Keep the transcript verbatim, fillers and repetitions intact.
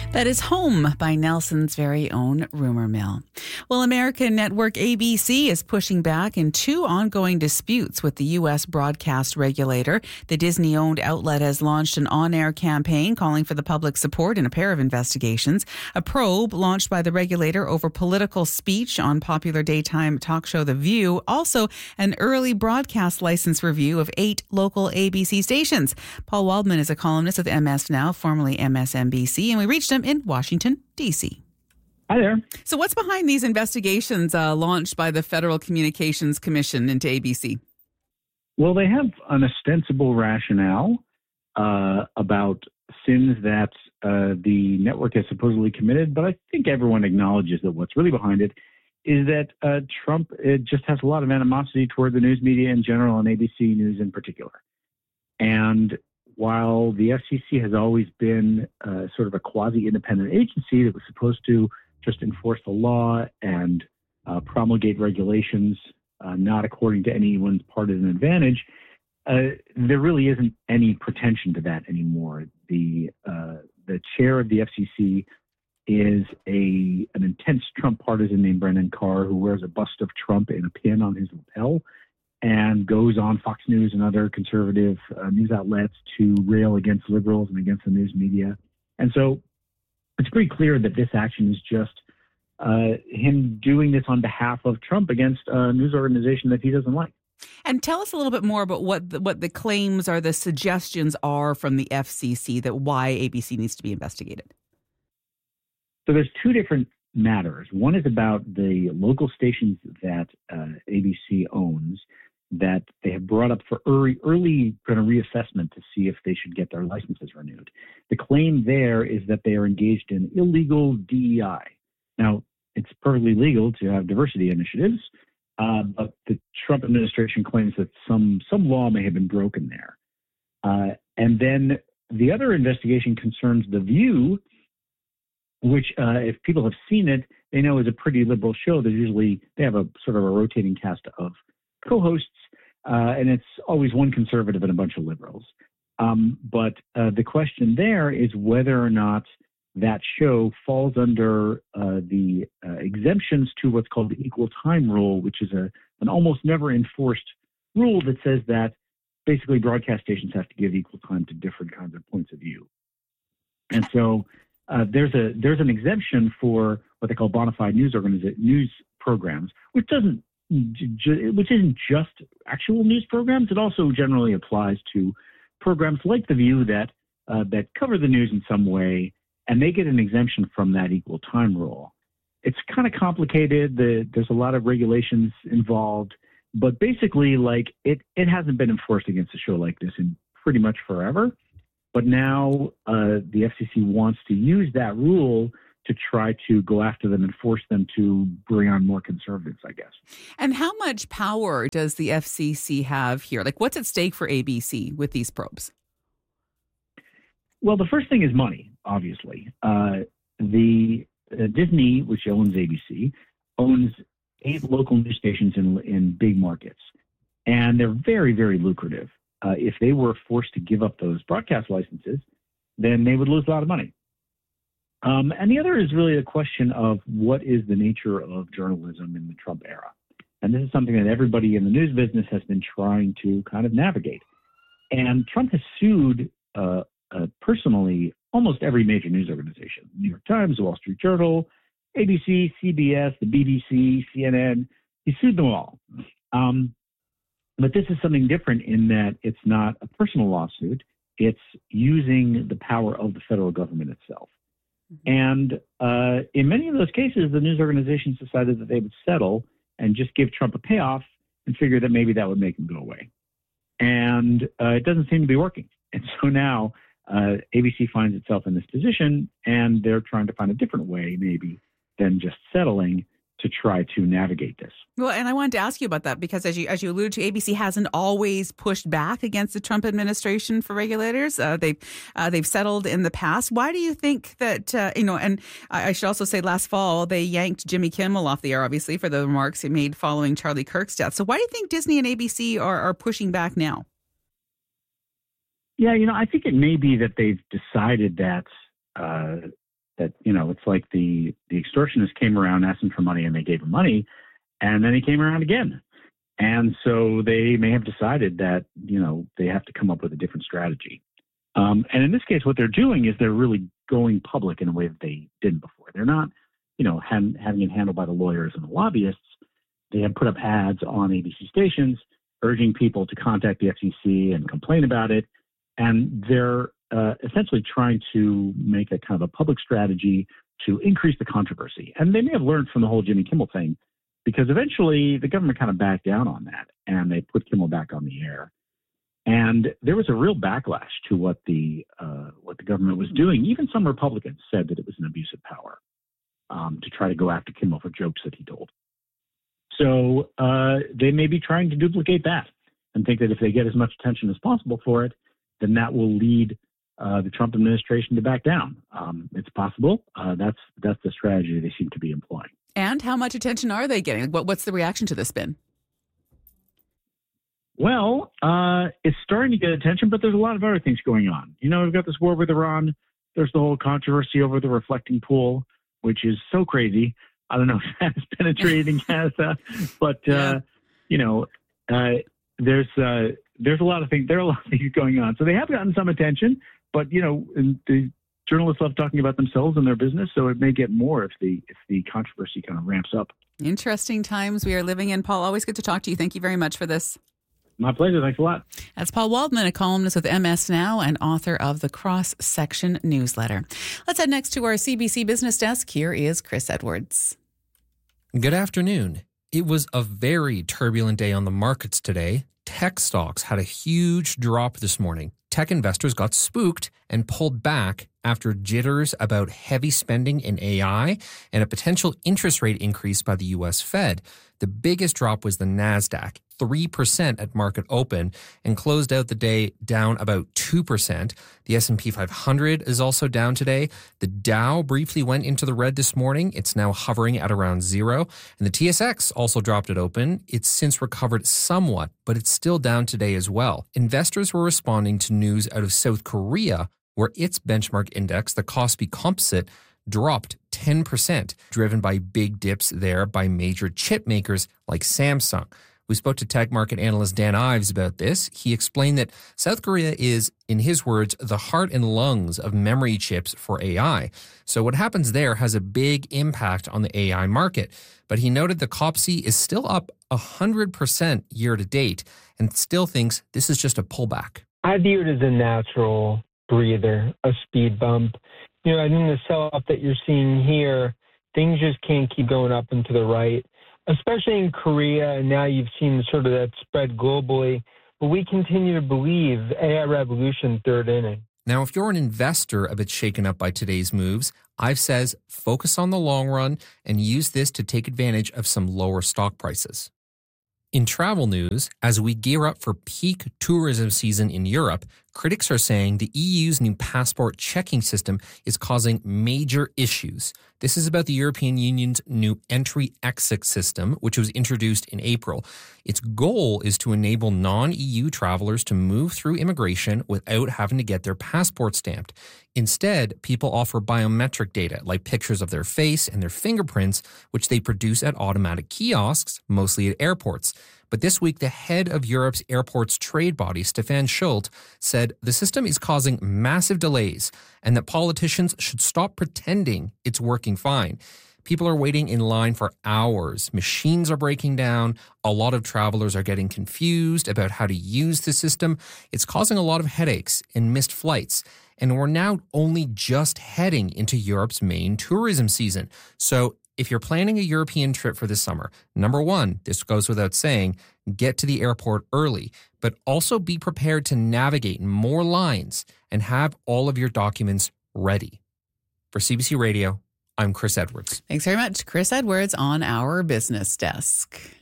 That is Home by Nelson's very own Rumor Mill. Well, American network A B C is pushing back in two ongoing disputes with the U S broadcast regulator. The Disney-owned outlet has launched an on-air campaign calling for the public's support in a pair of investigations. A probe launched by the regulator over political speech on popular daytime talk show The View. Also, an early broadcast license review of eight local A B C stations. Paul Waldman is a columnist with M S Now, formerly M S N B C, and we reached him in Washington, D C. Hi there. So what's behind these investigations uh, launched by the Federal Communications Commission into A B C? Well, they have an ostensible rationale uh, about sins that uh, the network has supposedly committed, but I think everyone acknowledges that what's really behind it is that uh, Trump it just has a lot of animosity toward the news media in general and A B C News in particular. And while the F C C has always been uh, sort of a quasi-independent agency that was supposed to just enforce the law and uh, promulgate regulations, uh, not according to anyone's partisan advantage, uh, there really isn't any pretension to that anymore. The uh, the chair of the F C C is a an intense Trump partisan named Brendan Carr, who wears a bust of Trump in a pin on his lapel and goes on Fox News and other conservative uh, news outlets to rail against liberals and against the news media. And so it's pretty clear that this action is just uh, him doing this on behalf of Trump against a news organization that he doesn't like. And tell us a little bit more about what the, what the claims or the suggestions are from the F C C that why A B C needs to be investigated. So there's two different matters. One is about the local stations that uh, A B C owns that they have brought up for early, early kind of reassessment to see if they should get their licenses renewed. The claim there is that they are engaged in illegal D E I. Now, it's perfectly legal to have diversity initiatives, uh, but the Trump administration claims that some some law may have been broken there. Uh, and then the other investigation concerns The View, which, uh, if people have seen it, they know is a pretty liberal show. There's usually, they have a sort of a rotating cast of co-hosts, uh, and it's always one conservative and a bunch of liberals. Um, but uh, the question there is whether or not that show falls under uh, the uh, exemptions to what's called the equal time rule, which is a an almost never enforced rule that says that basically broadcast stations have to give equal time to different kinds of points of view. And so uh, there's a there's an exemption for what they call bona fide news organiza- news programs, which doesn't which isn't just actual news programs. It also generally applies to programs like The View that uh, that cover the news in some way, and they get an exemption from that equal time rule. It's kind of complicated. The, there's a lot of regulations involved, but basically, like it, it hasn't been enforced against a show like this in pretty much forever. But now uh, the F C C wants to use that rule to try to go after them and force them to bring on more conservatives, I guess. And how much power does the F C C have here? Like, what's at stake for A B C with these probes? Well, the first thing is money, obviously. Uh, the uh, Disney, which owns A B C, owns eight local news stations in, in big markets. And they're very, very lucrative. Uh, if they were forced to give up those broadcast licenses, then they would lose a lot of money. Um, and the other is really a question of what is the nature of journalism in the Trump era. And this is something that everybody in the news business has been trying to kind of navigate. And Trump has sued uh, uh, personally almost every major news organization: New York Times, The Wall Street Journal, A B C, C B S, the B B C, C N N. He sued them all. Um, but this is something different in that it's not a personal lawsuit. It's using the power of the federal government itself. And uh, in many of those cases, the news organizations decided that they would settle and just give Trump a payoff and figure that maybe that would make him go away. And uh, it doesn't seem to be working. And so now uh, A B C finds itself in this position, and they're trying to find a different way maybe than just settling to try to navigate this. Well, and I wanted to ask you about that because as you as you alluded to, A B C hasn't always pushed back against the Trump administration for regulators. Uh, they've uh, they've settled in the past. Why do you think that, uh, you know, and I should also say last fall, they yanked Jimmy Kimmel off the air, obviously, for the remarks he made following Charlie Kirk's death. So why do you think Disney and A B C are, are pushing back now? Yeah, you know, I think it may be that they've decided that uh, That, you know, it's like the, the extortionist came around asking for money and they gave him money, and then he came around again. And so they may have decided that, you know, they have to come up with a different strategy. Um, and in this case, what they're doing is they're really going public in a way that they didn't before. They're not, you know, having, having it handled by the lawyers and the lobbyists. They have put up ads on A B C stations urging people to contact the F C C and complain about it. And they're uh, essentially trying to make a kind of a public strategy to increase the controversy. And they may have learned from the whole Jimmy Kimmel thing, because eventually the government kind of backed down on that and they put Kimmel back on the air. And there was a real backlash to what the uh, what the government was doing. Even some Republicans said that it was an abuse of power um, to try to go after Kimmel for jokes that he told. So uh, they may be trying to duplicate that and think that if they get as much attention as possible for it, then that will lead uh, the Trump administration to back down. Um, it's possible. Uh, that's that's the strategy they seem to be employing. And how much attention are they getting? What, what's the reaction to this spin? Well, uh, it's starting to get attention, but there's a lot of other things going on. You know, we've got this war with Iran. There's the whole controversy over the reflecting pool, which is so crazy. I don't know if that's penetrating Gaza, but, uh, yeah. you know, uh, there's uh, there's a lot of things. There are a lot of things going on. So they have gotten some attention, but, you know, the journalists love talking about themselves and their business, so it may get more if the if the controversy kind of ramps up. Interesting times we are living in. Paul, always good to talk to you. Thank you very much for this. My pleasure. Thanks a lot. That's Paul Waldman, a columnist with M S Now and author of the Cross Section newsletter. Let's head next to our C B C Business Desk. Here is Chris Edwards. Good afternoon. It was a very turbulent day on the markets today. Tech stocks had a huge drop this morning. Tech investors got spooked and pulled back after jitters about heavy spending in A I and a potential interest rate increase by the U S Fed. The biggest drop was the NASDAQ, three percent at market open, and closed out the day down about two percent. The S and P five hundred is also down today. The Dow briefly went into the red this morning. It's now hovering at around zero. And the T S X also dropped at open. It's since recovered somewhat, but it's still down today as well. Investors were responding to news out of South Korea, where its benchmark index, the Kospi Composite, dropped ten percent, driven by big dips there by major chip makers like Samsung. We spoke to tech market analyst Dan Ives about this. He explained that South Korea is, in his words, the heart and lungs of memory chips for A I. So what happens there has a big impact on the A I market. But he noted the Kospi is still up one hundred percent year to date and still thinks this is just a pullback. I view it as a natural breather, a speed bump. You know, I think the sell-off that you're seeing here, things just can't keep going up and to the right, especially in Korea, and now you've seen sort of that spread globally. But we continue to believe A I revolution third inning. Now, if you're an investor a bit shaken up by today's moves, Ives says focus on the long run and use this to take advantage of some lower stock prices. In travel news, as we gear up for peak tourism season in Europe, critics are saying the E U's new passport checking system is causing major issues. This is about the European Union's new entry-exit system, which was introduced in April. Its goal is to enable non-E U travelers to move through immigration without having to get their passport stamped. Instead, people offer biometric data, like pictures of their face and their fingerprints, which they produce at automatic kiosks, mostly at airports. But this week, the head of Europe's airports trade body, Stefan Schult, said the system is causing massive delays and that politicians should stop pretending it's working fine. People are waiting in line for hours. Machines are breaking down. A lot of travelers are getting confused about how to use the system. It's causing a lot of headaches and missed flights. And we're now only just heading into Europe's main tourism season. So if you're planning a European trip for this summer, number one, this goes without saying, get to the airport early, but also be prepared to navigate more lines and have all of your documents ready. For C B C Radio, I'm Chris Edwards. Thanks very much, Chris Edwards, on our business desk.